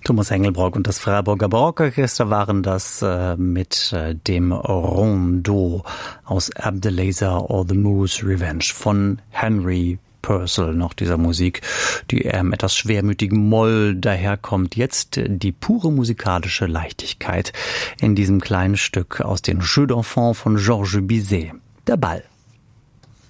Thomas Engelbrock und das Freiburger Barockorchester waren das mit dem Rondeau aus Abdelaziz or the Moose Revenge von Henry Purcell, noch dieser Musik, die etwas schwermütigen Moll daherkommt. Jetzt die pure musikalische Leichtigkeit in diesem kleinen Stück aus den Jeux d'Enfants von Georges Bizet. Der Ball.